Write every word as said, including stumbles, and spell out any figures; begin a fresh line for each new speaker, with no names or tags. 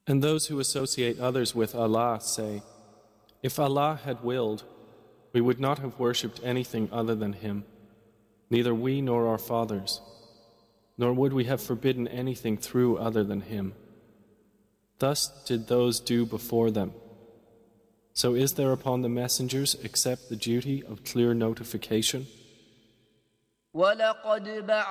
And those who associate others with Allah say, if Allah had willed, we would not have worshipped anything other than Him, neither we nor our fathers, nor would we have forbidden anything through other than Him. Thus did those do before them. So is there upon the messengers except the duty of clear notification?